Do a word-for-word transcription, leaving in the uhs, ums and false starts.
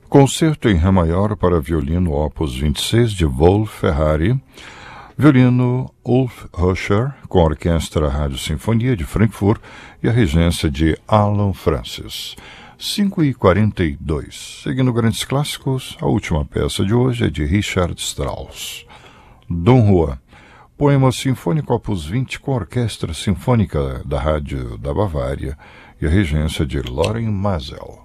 Concerto em Ré maior para violino opus vinte e seis de Wolf Ferrari, violino Ulf Huscher, com a Orquestra Rádio Sinfonia de Frankfurt e a regência de Alan Francis. cinco e quarenta e dois. Seguindo grandes clássicos, a última peça de hoje é de Richard Strauss. Dom Juan, poema sinfônico opus vinte com a Orquestra Sinfônica da Rádio da Bavária e a regência de Loren Mazel.